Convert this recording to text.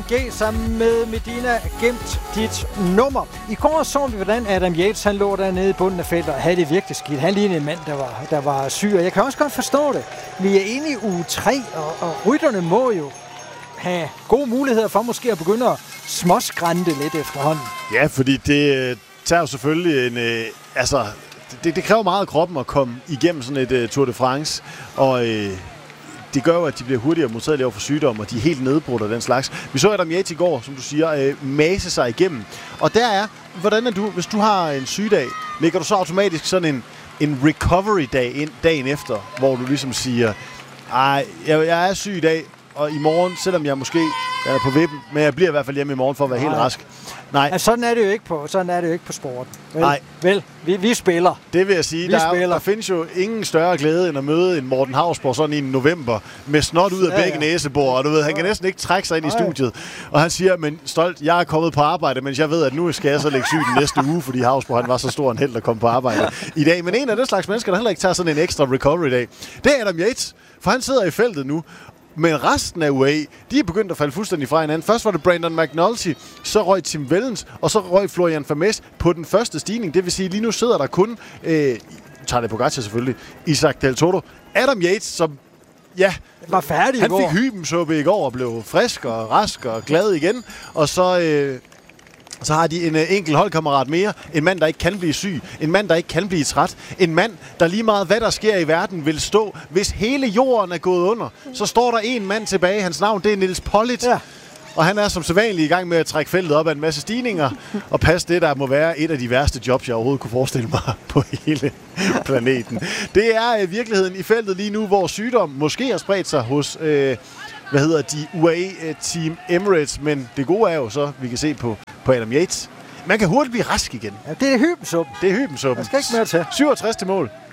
G sammen med Medina gemt dit nummer. I går så vi, hvordan Adam Yates han lå dernede i bunden af feltet og havde det virkelig skidt. Han lignede en mand, der var syg, og jeg kan også godt forstå det. Vi er inde i uge 3, og rytterne må jo have gode muligheder for måske at begynde at småskrænte lidt efterhånden. Ja, fordi det tager jo selvfølgelig det kræver meget af kroppen at komme igennem sådan et Tour de France, og det gør jo, at de bliver hurtigere modtagelige over for sygdom, og de er helt nedbrudt af den slags. Vi så Adam Yates i går, som du siger, mase sig igennem. Og der er, hvordan er du, hvis du har en sygedag, lægger du så automatisk sådan en recovery-dag ind dagen efter, hvor du ligesom siger, jeg er syg i dag, og i morgen, selvom jeg måske er på vippen, men jeg bliver i hvert fald hjemme i morgen for at være helt rask. Nej. Altså, sådan er det jo ikke på sporten. Nej. Vel, vi spiller. Det vil jeg sige. Der findes jo ingen større glæde end at møde en Morten Hausborg sådan i november med snot ud af begge næsebor, og du ved, han kan næsten ikke trække sig ind i studiet. Og han siger, men stolt, jeg er kommet på arbejde, mens jeg ved, at nu skal jeg så lægge syg den næste uge, fordi Hausborg han var så stor en held at komme på arbejde i dag. Men en af den slags mennesker, der heller ikke tager sådan en ekstra recovery-dag, det er Adam Yates, for han sidder i feltet nu. Men resten af UAE, de er begyndt at falde fuldstændig fra hinanden. Først var det Brandon McNulty, så røg Tim Wellens, og så røg Florian Vermees på den første stigning. Det vil sige, lige nu sidder der kun, Tadej Pogacar selvfølgelig, Isaac Del Toro, Adam Yates, som var færdig han fik hybensuppe i går og blev frisk og rask og glad igen. Og så har de en enkelt holdkammerat mere. En mand, der ikke kan blive syg. En mand, der ikke kan blive træt. En mand, der lige meget hvad der sker i verden, vil stå. Hvis hele jorden er gået under, så står der en mand tilbage. Hans navn, det er Nils Pollitt. Ja. Og han er som sædvanlig i gang med at trække feltet op af en masse stigninger og passe det, der må være et af de værste jobs, jeg overhovedet kunne forestille mig på hele planeten. Det er i virkeligheden i feltet lige nu, hvor sygdom måske har spredt sig hos de UAE-team Emirates, men det gode er jo så, vi kan se på Adam Yates. Man kan hurtigt blive rask igen. Ja, det er hybensuppen. Det er hybensuppen. Der skal ikke mere til. 67 til mål.